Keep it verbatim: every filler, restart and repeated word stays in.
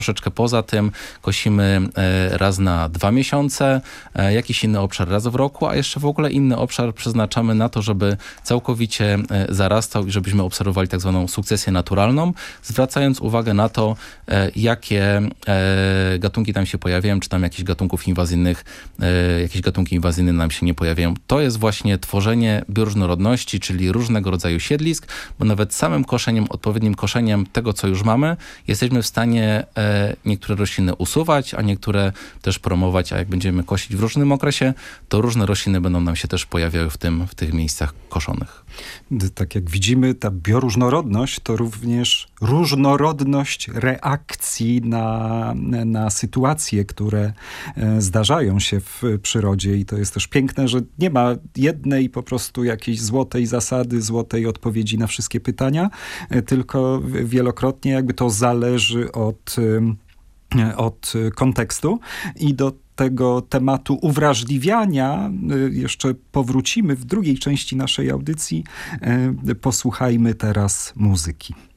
Troszeczkę poza tym kosimy raz na dwa miesiące, jakiś inny obszar raz w roku, a jeszcze w ogóle inny obszar przeznaczamy na to, żeby całkowicie zarastał i żebyśmy obserwowali tak zwaną sukcesję naturalną, zwracając uwagę na to, jakie gatunki tam się pojawiają, czy tam jakichś gatunków inwazyjnych, jakieś gatunki inwazyjne nam się nie pojawiają. To jest właśnie tworzenie bioróżnorodności, czyli różnego rodzaju siedlisk, bo nawet samym koszeniem, odpowiednim koszeniem tego, co już mamy, jesteśmy w stanie niektóre rośliny usuwać, a niektóre też promować, a jak będziemy kosić w różnym okresie, to różne rośliny będą nam się też pojawiały w tym, w tych miejscach koszonych. Tak jak widzimy, ta bioróżnorodność to również różnorodność reakcji na, na sytuacje, które zdarzają się w przyrodzie i to jest też piękne, że nie ma jednej po prostu jakiejś złotej zasady, złotej odpowiedzi na wszystkie pytania, tylko wielokrotnie jakby to zależy od od kontekstu i do tego tematu uwrażliwiania jeszcze powrócimy w drugiej części naszej audycji. Posłuchajmy teraz muzyki.